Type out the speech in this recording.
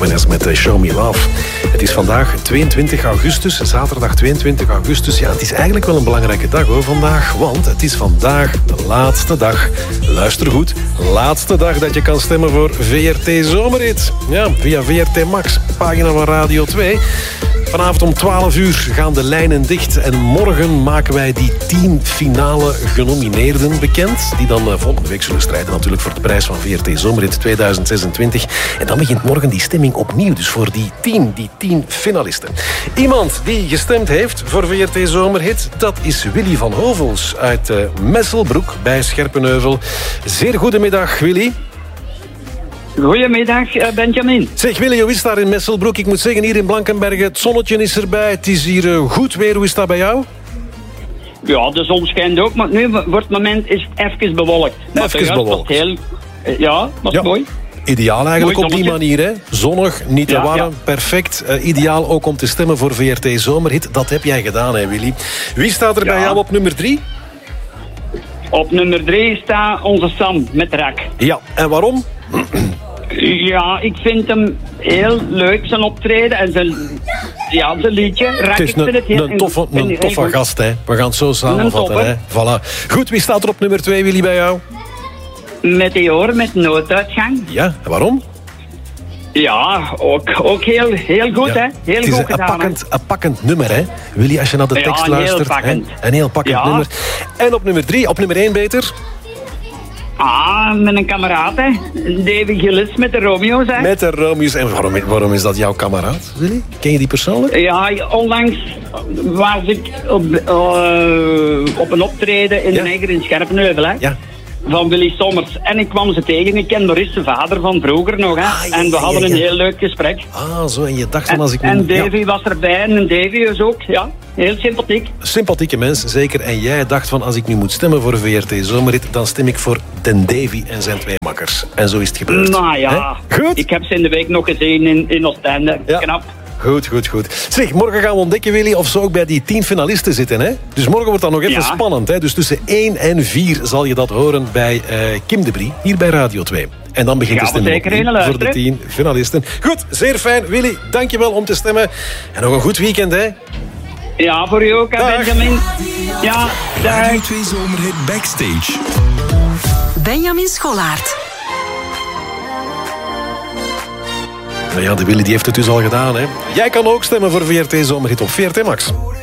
Ibanez met Show Me Love. Het is vandaag 22 augustus, zaterdag 22 augustus. Ja, het is eigenlijk wel een belangrijke dag hoor vandaag, want het is vandaag de laatste dag. Luister goed, laatste dag dat je kan stemmen voor VRT Zomerhit. Ja, via VRT Max, pagina van Radio 2. Vanavond om 12 uur gaan de lijnen dicht en morgen maken wij die 10 finale genomineerden bekend, die dan volgende week zullen strijden natuurlijk voor de prijs van VRT Zomerhit 2026. En dan begint morgen die stemming opnieuw, dus voor die 10 finalisten. Iemand die gestemd heeft voor VRT Zomerhit, dat is Willy van Hovels uit Messelbroek bij Scherpenheuvel. Zeer goedemiddag, Willy. Goedemiddag, Benjamin. Zeg Willy, hoe is het daar in Messelbroek? Ik moet zeggen, hier in Blankenberge, het zonnetje is erbij. Het is hier goed weer. Hoe is dat bij jou? Ja, de zon schijnt ook, maar nu voor het moment is het even bewolkt. Even bewolkt. Ja, dat is mooi. Ideaal eigenlijk mooi op die manier, hè? Zonnig, niet te warm, ja. Perfect. Ideaal ook om te stemmen voor VRT Zomerhit. Dat heb jij gedaan, hè Willy. Wie staat er bij jou op nummer 3? Op nummer 3 staat onze Sam met Rak. Ja, en waarom? Ja, ik vind hem heel leuk, zijn optreden en zijn liedje. Rak, Het is een toffe gast, hè. We gaan het zo samenvatten, hè. Voilà. Goed, wie staat er op nummer 2, Willy, bij jou? Meteor met nooduitgang. Ja, en waarom? Ja, ook heel goed, hè. Heel goed gedaan. Het is een pakkend nummer, hè. Willy, als je naar de tekst luistert. Een heel pakkend nummer. En op nummer 3, op nummer 1 beter? Met een kameraad, hè. Davy Gillis met de Romeo's, hè. Met de Romeo's. En waarom is dat jouw kameraad, Willy? Ken je die persoonlijk? Ja, onlangs was ik op een optreden in de Neger in Scherpenheuvel, hè. Ja. Van Willy Sommers. En ik kwam ze tegen. Ik ken Maurice, de vader van vroeger nog, hè. En we hadden een heel leuk gesprek. Zo, en je dacht van als ik... En Davy was erbij en Davy is ook, ja. Heel sympathiek. Sympathieke mens, zeker. En jij dacht van, als ik nu moet stemmen voor VRT Zomerhit, dan stem ik voor Den Davy en zijn 2 makkers. En zo is het gebeurd. Nou ja, goed. Ik heb ze in de week nog gezien in Oostende. Ja. Knap. Goed. Zeg, morgen gaan we ontdekken, Willy, of ze ook bij die 10 finalisten zitten, hè? Dus morgen wordt dat nog even spannend, hè? Dus tussen 1 en 4 zal je dat horen bij Kim de Brie, hier bij Radio 2. En dan begint de stemming voor de 10 finalisten. Goed, zeer fijn. Willy, dankjewel om te stemmen. En nog een goed weekend, hè? Ja, voor u ook, hè, Benjamin. Ja, dag. Radio 2 Zomerhit Backstage. Benjamin Scholaert. Nou ja, de Willy die heeft het dus al gedaan, hè. Jij kan ook stemmen voor VRT Zomerhit op VRT Max.